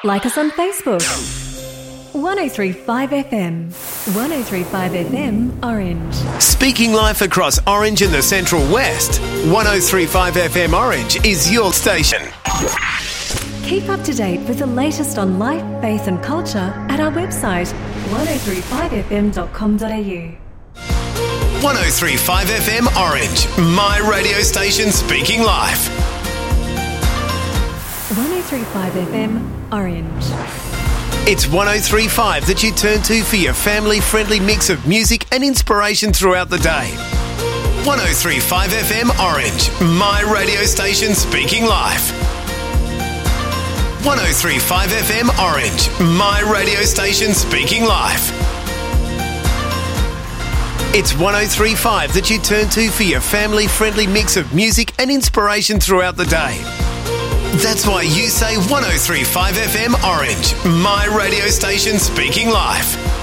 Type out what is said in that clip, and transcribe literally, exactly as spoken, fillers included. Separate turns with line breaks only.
Like us on Facebook. one oh three point five F M. one oh three point five F M, Orange.
Speaking life across Orange and the Central West, one oh three point five F M Orange is your station.
Keep up to date with the latest on life, faith and culture at our website, one oh three five f m dot com dot a u.
one oh three point five F M Orange, my radio station speaking life.
one oh three point five F M, Orange.
It's one oh three point five that you turn to for your family-friendly mix of music and inspiration throughout the day. one oh three point five F M Orange, my radio station speaking life. one oh three point five F M Orange, my radio station speaking life. It's one oh three point five that you turn to for your family-friendly mix of music and inspiration throughout the day. That's why you say one oh three point five F M Orange, my radio station speaking life.